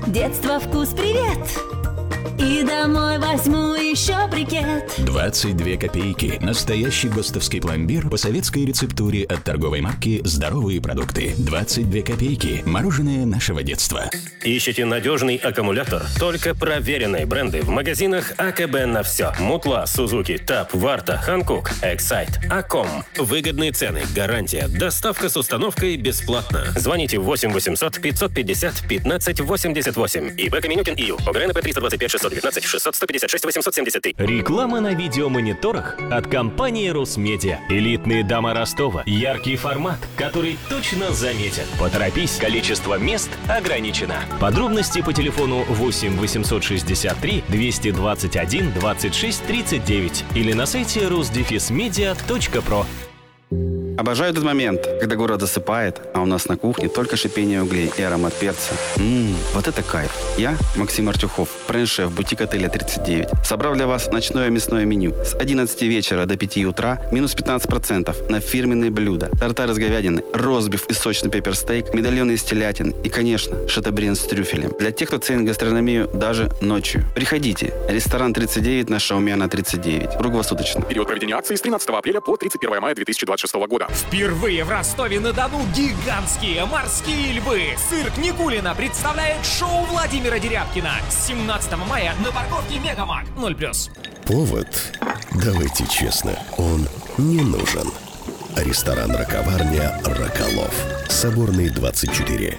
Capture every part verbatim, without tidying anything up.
детства вкус привет. И домой возьму еще брикет. двадцать две копейки. Настоящий гостовский пломбир по советской рецептуре от торговой марки «Здоровые продукты». двадцать две копейки. Мороженое нашего детства. Ищете надежный аккумулятор? Только проверенные бренды в магазинах АКБ на все. Мутла, Сузуки, Таб, Варта, Ханкук, Эксайт, Аком. Выгодные цены, гарантия, доставка с установкой бесплатно. Звоните восемь восемьсот пятьсот пятьдесят пятнадцать восемьдесят восемь. ИП Каменюкин ИЮ. ОГРНП триста двадцать пять шестьсот девятнадцать шестьсот сто пятьдесят шесть восемьсот семьдесят три. Реклама на видеомониторах от компании Русмедиа. Элитные дома Ростова. Яркий формат, который точно заметят. Поторопись, количество мест ограничено. Подробности по телефону восемь восемьсот шестьдесят три двести двадцать один двадцать шесть тридцать девять или на сайте русдефисмедиа точка про. Обожаю этот момент, когда город засыпает, а у нас на кухне только шипение углей и аромат перца. Ммм, вот это кайф. Я, Максим Артюхов, бренд-шеф бутик отеля тридцать девять. Собрал для вас ночное мясное меню. С одиннадцати вечера до пяти утра минус пятнадцать процентов на фирменные блюда. Тартар из говядины, ростбиф и сочный пепперстейк, медальоны из телятины и, конечно, шатабрин с трюфелем. Для тех, кто ценит гастрономию даже ночью. Приходите. Ресторан тридцать девять на Шаумяна тридцать девять. Круглосуточно. Период проведения акции с тринадцатого апреля по тридцать первого мая две тысячи двадцать шестого года. Впервые в Ростове-на-Дону гигантские морские львы. Цирк Никулина представляет шоу Владимира Дерябкина. семнадцатого мая на парковке Мегамаг. ноль плюс. Повод, давайте честно, он не нужен. Ресторан-раковарня «Роколов». Соборный, двадцать четыре.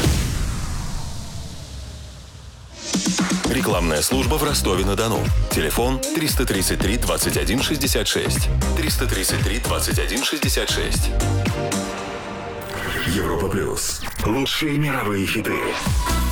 Рекламная служба в Ростове-на-Дону. Телефон триста тридцать три двадцать один шестьдесят шесть. триста тридцать три двадцать один шестьдесят шесть. Европа плюс. Лучшие мировые хиты.